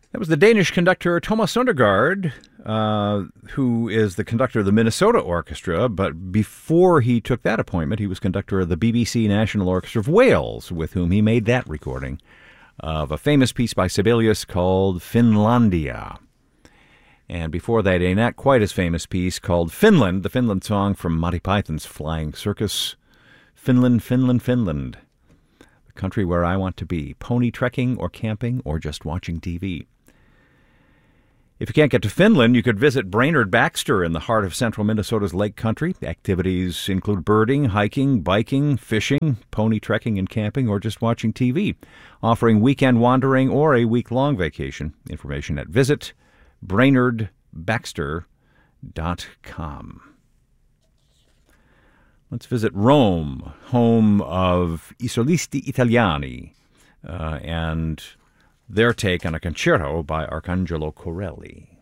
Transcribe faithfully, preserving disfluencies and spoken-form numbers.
That was the Danish conductor Thomas Søndergaard, uh, who is the conductor of the Minnesota Orchestra, but before he took that appointment, he was conductor of the B B C National Orchestra of Wales, with whom he made that recording of a famous piece by Sibelius called Finlandia. And before that, a not quite as famous piece called Finland, the Finland song from Monty Python's Flying Circus. Finland, Finland, Finland, the country where I want to be, pony trekking or camping or just watching T V. If you can't get to Finland, you could visit Brainerd Baxter in the heart of central Minnesota's lake country. Activities include birding, hiking, biking, fishing, pony trekking and camping, or just watching T V, offering weekend wandering or a week-long vacation. Information at visit brainerd baxter dot com. Let's visit Rome, home of I Solisti Italiani, uh, and their take on a concerto by Arcangelo Corelli.